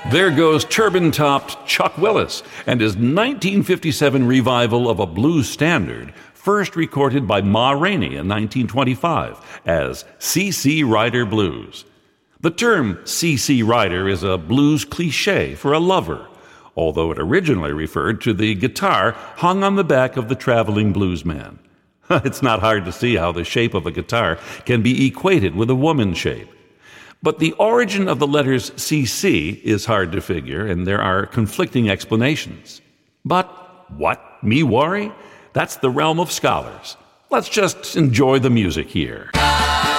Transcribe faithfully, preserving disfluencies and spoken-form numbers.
There goes turban-topped Chuck Willis and his nineteen fifty-seven revival of a blues standard, first recorded by Ma Rainey in nineteen twenty-five as C C Rider Blues. The term C C Rider is a blues cliché for a lover, although it originally referred to the guitar hung on the back of the traveling bluesman. It's not hard to see how the shape of a guitar can be equated with a woman's shape. But the origin of the letters C C is hard to figure, and there are conflicting explanations. But what? Me worry? That's the realm of scholars. Let's just enjoy the music here.